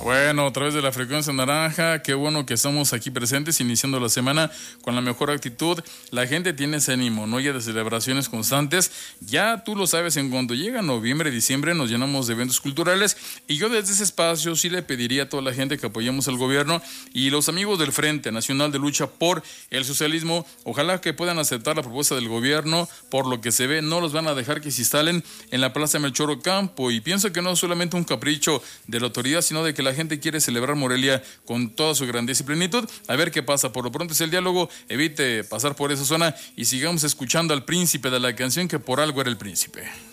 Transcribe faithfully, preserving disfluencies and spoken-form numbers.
Bueno, a través de la frecuencia naranja, qué bueno que estamos aquí presentes, iniciando la semana con la mejor actitud. La gente tiene ese ánimo, ¿no? Ya de celebraciones constantes. Ya tú lo sabes, en cuanto llega noviembre, diciembre, nos llenamos de eventos culturales. Y yo desde ese espacio sí le pediría a toda la gente que apoyemos al gobierno y los amigos del Frente Nacional de Lucha por el Socialismo, ojalá que puedan aceptar la propuesta del gobierno. Por lo que se ve, no los van a dejar que se instalen en la Plaza Melchor Ocampo. Y pienso que no es solamente un capricho de la autoridad, sino de que la gente quiere celebrar Morelia con toda su grandeza y plenitud. A ver qué pasa. Por lo pronto es el diálogo. Evite pasar por esa zona y sigamos escuchando al príncipe de la canción, que por algo era el príncipe.